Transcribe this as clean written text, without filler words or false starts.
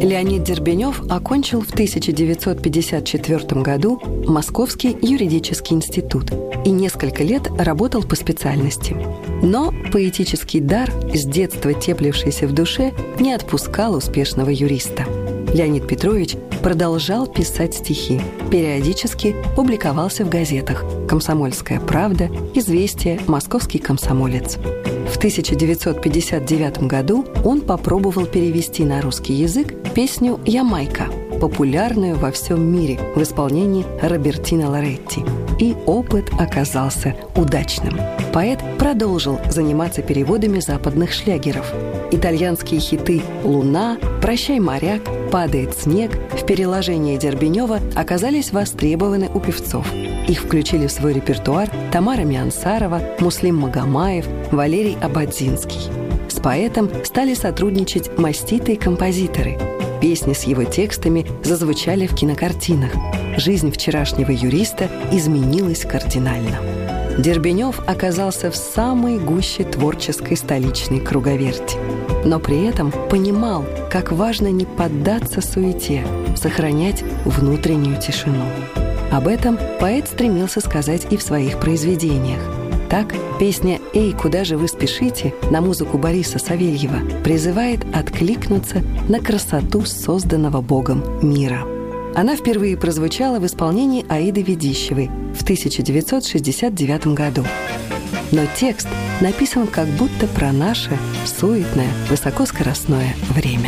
Леонид Дербенев окончил в 1954 году Московский юридический институт и несколько лет работал по специальности. Но поэтический дар, с детства теплившийся в душе, не отпускал успешного юриста. Леонид Петрович продолжал писать стихи, периодически публиковался в газетах «Комсомольская правда», «Известия», «Московский комсомолец». В 1959 году он попробовал перевести на русский язык песню «Ямайка», популярную во всем мире в исполнении Робертино Лоретти. И опыт оказался удачным. Поэт продолжил заниматься переводами западных шлягеров. Итальянские хиты «Луна», «Прощай, моряк», «Падает снег» в переложении Дербенева оказались востребованы у певцов. Их включили в свой репертуар Тамара Миансарова, Муслим Магомаев, Валерий Ободзинский. С поэтом стали сотрудничать маститые композиторы. Песни с его текстами зазвучали в кинокартинах. Жизнь вчерашнего юриста изменилась кардинально. Дербенев оказался в самой гуще творческой столичной круговерти. Но при этом понимал, как важно не поддаться суете, сохранять внутреннюю тишину. Об этом поэт стремился сказать и в своих произведениях. Так, песня «Эй, куда же вы спешите» на музыку Бориса Савельева призывает откликнуться на красоту созданного Богом мира. Она впервые прозвучала в исполнении Аиды Ведищевой в 1969 году. Но текст написан как будто про наше суетное, высокоскоростное время.